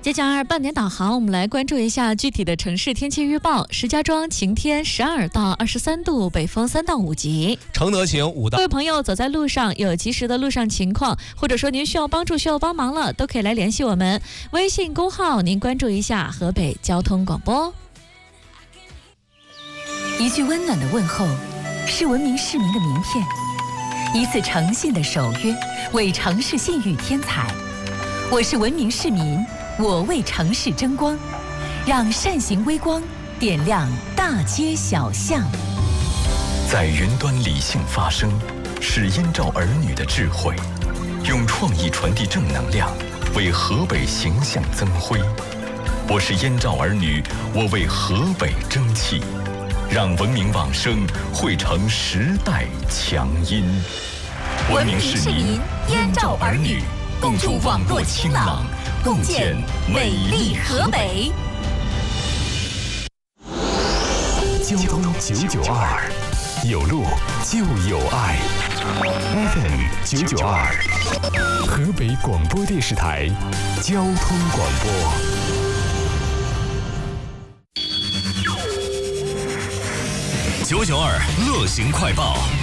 接下来半点导航，我们来关注一下具体的城市天气预报。石家庄晴天，12到23度，北风3到5级。 承德晴5到。 各位朋友走在路上有及时的路上情况，或者说您需要帮助、需要帮忙了，都可以来联系我们。微信公号您关注一下河北交通广播。 一句温暖的问候，是文明市民的名片；一次诚信的守约，为城市信誉添彩。我是文明市民，我为城市争光，让善行微光点亮大街小巷。 在云端理性发声，是燕赵儿女的智慧，用创意传递正能量，为河北形象增辉。我是燕赵儿女，我为河北争气，让文明往声汇成时代强音。 文明市民，燕赵儿女，共筑网络清朗，共建美丽河北。 交通992，有路就有爱。FM 992，河北广播电视台交通广播。 992乐行快报。